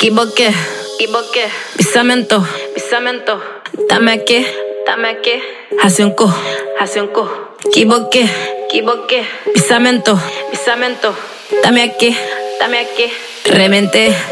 equivoqué, pisamento, dame aquí, hace un co, equivoqué, pisamento, dame aquí, reventé.